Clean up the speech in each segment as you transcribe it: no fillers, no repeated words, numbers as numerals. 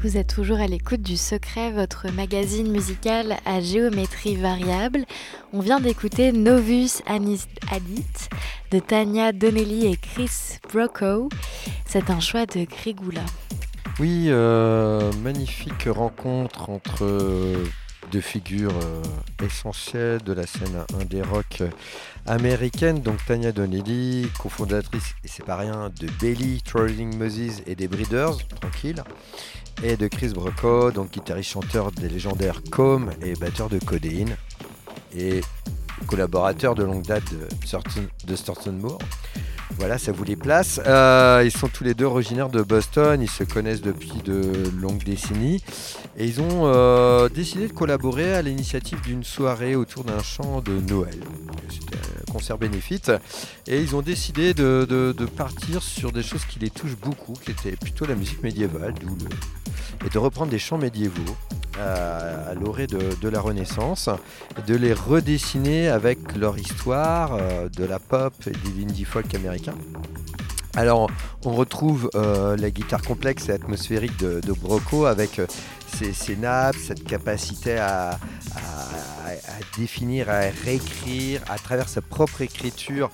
Vous êtes toujours à l'écoute du Secret, votre magazine musical à géométrie variable. On vient d'écouter Novus Adit de Tania Donnelly et Chris Brocco. C'est un choix de Grégoula. Oui, magnifique rencontre entre deux figures essentielles de la scène indé rock américaine. Donc Tania Donnelly, cofondatrice, et c'est pas rien, de Belly, Trolling Moses et des Breeders, tranquille. Et de Chris Brocco, donc guitariste-chanteur des légendaires Com et batteur de Codeine. Et collaborateur de longue date de Thurston Moore. Voilà, ça vous les place. Ils sont tous les deux originaires de Boston, ils se connaissent depuis de longues décennies et ils ont décidé de collaborer à l'initiative d'une soirée autour d'un chant de Noël. C'était un concert bénéfice et ils ont décidé de partir sur des choses qui les touchent beaucoup, qui étaient plutôt la musique médiévale, et de reprendre des chants médiévaux à l'orée de la Renaissance, de les redessiner avec leur histoire de la pop et de l'indie folk américain. Alors on retrouve la guitare complexe et atmosphérique de Brocco avec ses nappes, cette capacité à définir, à réécrire à travers sa propre écriture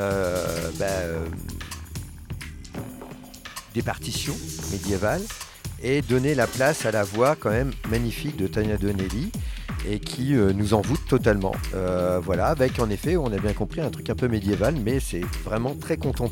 des partitions médiévales, et donner la place à la voix quand même magnifique de Tania Donnelly et qui nous envoûte totalement. Voilà, avec en effet, on a bien compris, un truc un peu médiéval, mais c'est vraiment très